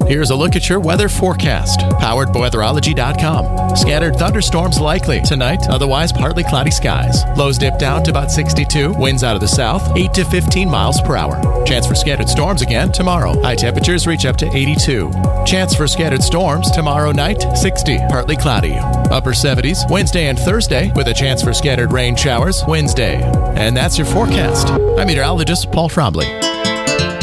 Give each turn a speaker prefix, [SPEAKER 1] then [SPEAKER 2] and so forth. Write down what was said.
[SPEAKER 1] Here's a look at your weather forecast, powered by weatherology.com. Scattered thunderstorms likely tonight, otherwise partly cloudy skies. Lows dip down to about 62, winds out of the south, 8 to 15 miles per hour. Chance for scattered storms again tomorrow. High temperatures reach up to 82. Chance for scattered storms tomorrow night, 60, partly cloudy. Upper 70s Wednesday and Thursday, with a chance for scattered rain showers Wednesday. And that's your forecast. I'm meteorologist Paul Trombley.